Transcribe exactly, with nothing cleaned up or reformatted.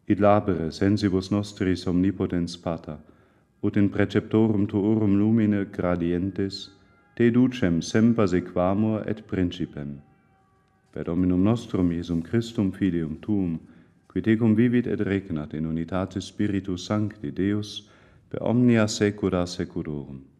Id labere sensibus nostris omnipotens Pater, ut in preceptorum tuorum lumine gradientes, te ducem semper sequamur et principem. Per Dominum nostrum Iesum Christum filium tuum, qui tecum vivit et regnat in unitate Spiritus Sancti Deus, per omnia saecula saeculorum.